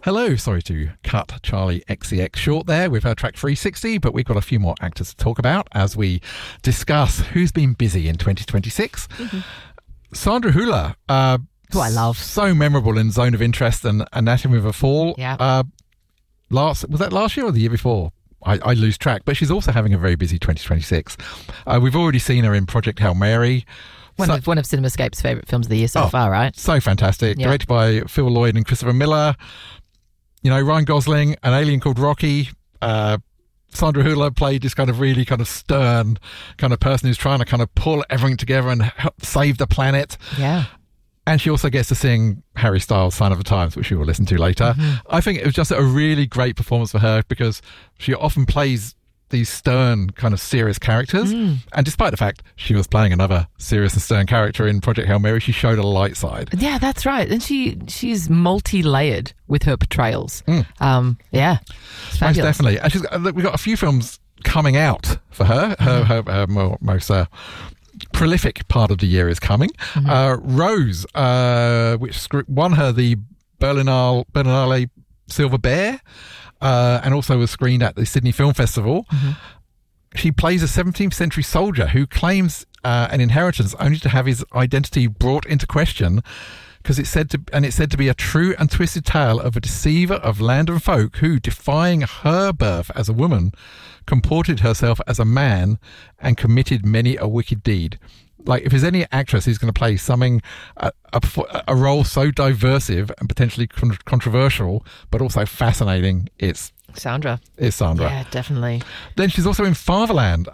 Hello, sorry to cut Charlie XCX short there with her track 360, but we've got a few more actors to talk about as we discuss who's been busy in 2026. Mm-hmm. Sandra Hüller, who I love. So memorable in Zone of Interest and Anatomy of a Fall. Yeah. Was that last year or the year before? I lose track, but she's also having a very busy 2026. We've already seen her in Project Hail Mary. One of CinemaScape's favourite films of the year so far, right? So fantastic. Yeah. Directed by Phil Lloyd and Christopher Miller. You know, Ryan Gosling, An Alien Called Rocky. Sandra Hüller played this kind of really kind of stern kind of person who's trying to kind of pull everything together and help save the planet. Yeah. And she also gets to sing Harry Styles' Sign of the Times, which we will listen to later. Mm-hmm. I think it was just a really great performance for her because she often plays these stern, kind of serious characters. Mm. And despite the fact she was playing another serious and stern character in Project Hail Mary, she showed a light side. Yeah, that's right. And she's multi-layered with her portrayals. Mm. Yeah. Most definitely. And we've got a few films coming out for her. Her most prolific part of the year is coming. Mm-hmm. Rose, which won her the Berlinale Silver Bear, and also was screened at the Sydney Film Festival. Mm-hmm. She plays a 17th century soldier who claims an inheritance only to have his identity brought into question, because it's said to be a true and twisted tale of a deceiver of land and folk who, defying her birth as a woman, comported herself as a man and committed many a wicked deed. Like, if there's any actress who's going to play something, a role so diversive and potentially controversial, but also fascinating, it's Sandra. It's Sandra. Yeah, definitely. Then she's also in Fatherland,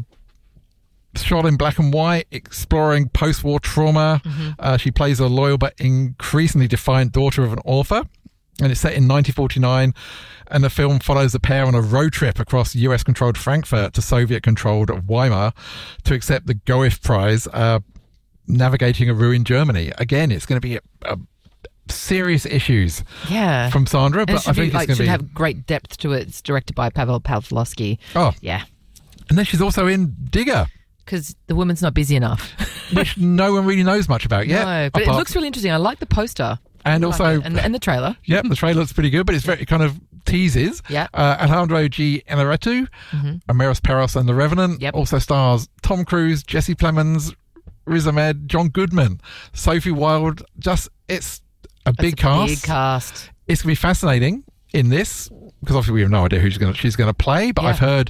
shot in black and white, exploring post-war trauma. Mm-hmm. She plays a loyal but increasingly defiant daughter of an author. And it's set in 1949, and the film follows the pair on a road trip across US-controlled Frankfurt to Soviet-controlled Weimar to accept the Goethe Prize, navigating a ruined Germany. Again, it's going to be a serious issues from Sandra, but I think it should have great depth to it. It's directed by Pavel Pawlowski. Oh. Yeah. And then she's also in Digger. Because the woman's not busy enough. Which no one really knows much about yet. No, but it looks really interesting. I like the poster. And also... And the trailer. Yep, the trailer looks pretty good, but it's very kind of teases. Yeah. Alejandro G. Inarritu, Amaris Peros and The Revenant. Yep. Also stars Tom Cruise, Jesse Plemons, Riz Ahmed, John Goodman, Sophie Wilde. It's a big cast. Big cast. It's going to be fascinating in this, because obviously we have no idea who she's going to play, but I've heard...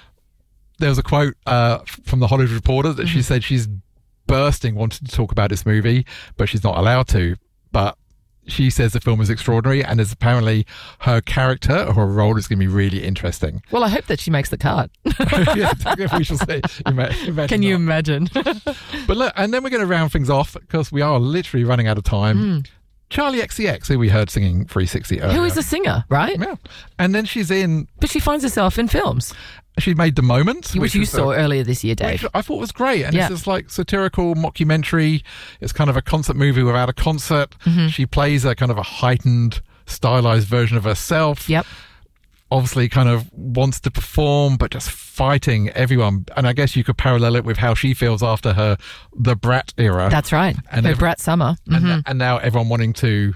There was a quote from the Hollywood Reporter that she said she's bursting wanting to talk about this movie, but she's not allowed to. But she says the film is extraordinary, and is apparently her character or her role is going to be really interesting. Well, I hope that she makes the cut. Yeah, we shall see. Can you imagine? But look, and then we're going to round things off because we are literally running out of time. Charlie XCX, who we heard singing 360 earlier. Who is the singer, right? Yeah. And then she's in... But she finds herself in films. She made The Moment. Which you saw earlier this year, Dave. Which I thought was great. And it's this like satirical mockumentary. It's kind of a concert movie without a concert. Mm-hmm. She plays a kind of a heightened, stylized version of herself. Yep. Obviously kind of wants to perform, but just fighting everyone. And I guess you could parallel it with how she feels after the Brat era. That's right. And her Brat summer. Mm-hmm. And now everyone wanting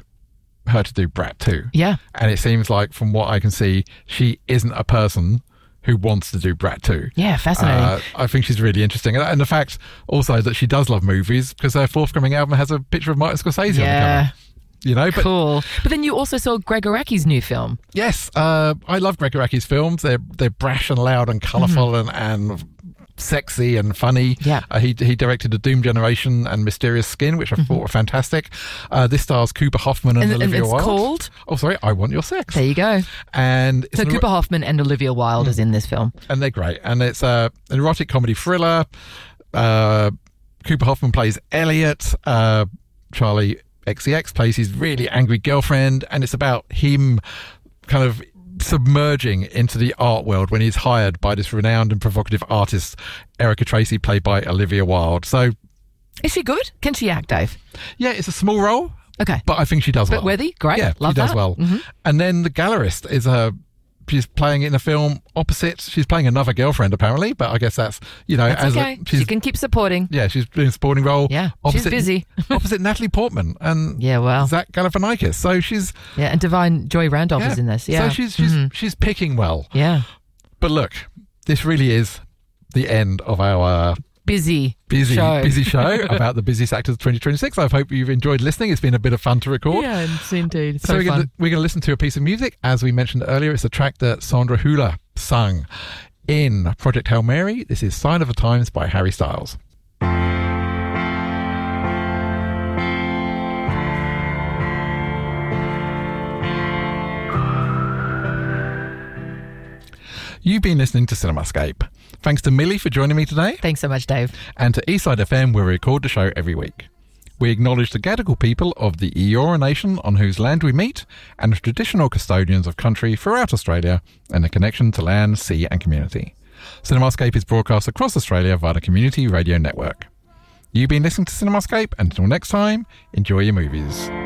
her to do Brat too. Yeah. And it seems like, from what I can see, she isn't a person who wants to do Brat 2. Yeah, fascinating. I think she's really interesting. And the fact also that she does love movies, because her forthcoming album has a picture of Martin Scorsese on the cover. You know, but cool. But then you also saw Gregg Araki's new film. Yes, I love Gregg Araki's films. They're brash and loud and colourful and sexy and funny. Yeah. He directed The Doom Generation and Mysterious Skin, which I thought were fantastic. This stars Cooper Hoffman and Olivia Wilde. And it's called? Oh, sorry, I Want Your Sex. There you go. And so Cooper Hoffman and Olivia Wilde is in this film. And they're great. And it's an erotic comedy thriller. Cooper Hoffman plays Elliot. Charlie XCX plays his really angry girlfriend. And it's about him kind of submerging into the art world when he's hired by this renowned and provocative artist Erica Tracy, played by Olivia Wilde. So, is she good? Can she act, Dave? Yeah, it's a small role. Okay, but I think she does well. But worthy, great. Yeah, Love she does that. well. Mm-hmm. And then The Gallerist is a She's playing in a film opposite. She's playing another girlfriend, apparently, but I guess that's, That's okay. She can keep supporting. Yeah, she's doing a supporting role. Yeah, she's busy. opposite Natalie Portman and Zach Galifianakis. So she's... Yeah, and Divine Joy Randolph is in this. Yeah. So she's picking well. Yeah. But look, this really is the end of our... busy show about the busiest actors of 2026. I hope you've enjoyed listening. It's been a bit of fun to record. Yeah, it's indeed. So we're going to listen to a piece of music. As we mentioned earlier, it's a track that Sandra Hüller sung in Project Hail Mary. This is Sign of the Times by Harry Styles. You've been listening to CinemaScape. Thanks to Millie for joining me today. Thanks so much, Dave. And to Eastside FM, where we record the show every week. We acknowledge the Gadigal people of the Eora Nation on whose land we meet, and the traditional custodians of country throughout Australia, and the connection to land, sea and community. CinemaScape is broadcast across Australia via the Community Radio Network. You've been listening to CinemaScape, and until next time, enjoy your movies.